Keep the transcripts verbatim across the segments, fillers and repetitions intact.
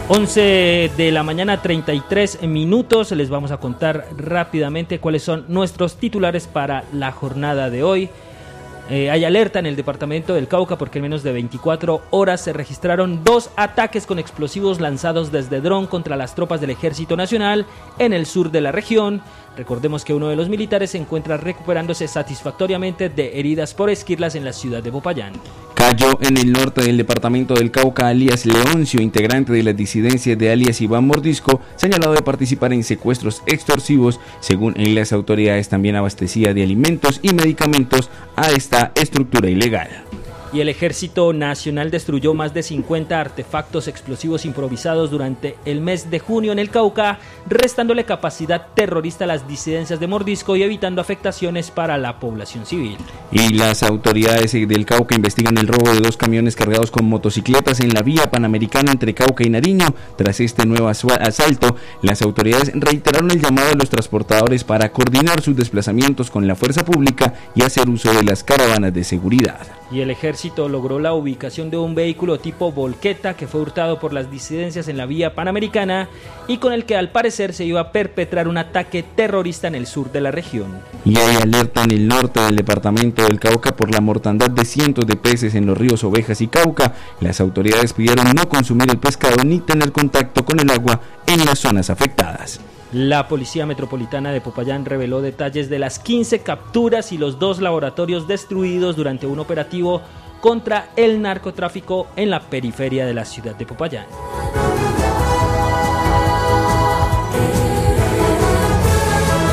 once de la mañana, treinta y tres minutos. Les vamos a contar rápidamente cuáles son nuestros titulares para la jornada de hoy. Eh, hay alerta en el departamento del Cauca porque en menos de veinticuatro horas se registraron dos ataques con explosivos lanzados desde dron contra las tropas del Ejército Nacional en el sur de la región. Recordemos que uno de los militares se encuentra recuperándose satisfactoriamente de heridas por esquirlas en la ciudad de Popayán. Cayó en el norte del departamento del Cauca alias Leoncio, integrante de la disidencia de alias Iván Mordisco, señalado de participar en secuestros extorsivos. Según las autoridades, también abastecía de alimentos y medicamentos a esta estructura ilegal. Y el Ejército Nacional destruyó más de cincuenta artefactos explosivos improvisados durante el mes de junio en el Cauca, restándole capacidad terrorista a las disidencias de Mordisco y evitando afectaciones para la población civil. Y las autoridades del Cauca investigan el robo de dos camiones cargados con motocicletas en la vía panamericana entre Cauca y Nariño. Tras este nuevo asalto, las autoridades reiteraron el llamado a los transportadores para coordinar sus desplazamientos con la fuerza pública y hacer uso de las caravanas de seguridad. Y el ejército logró la ubicación de un vehículo tipo volqueta que fue hurtado por las disidencias en la vía panamericana y con el que al parecer se iba a perpetrar un ataque terrorista en el sur de la región. Y hay alerta en el norte del departamento del Cauca por la mortandad de cientos de peces en los ríos Ovejas y Cauca. Las autoridades pidieron no consumir el pescado ni tener contacto con el agua en las zonas afectadas. La Policía Metropolitana de Popayán reveló detalles de las quince capturas y los dos laboratorios destruidos durante un operativo contra el narcotráfico en la periferia de la ciudad de Popayán.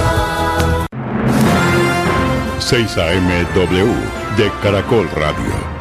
seis A M W de Caracol Radio.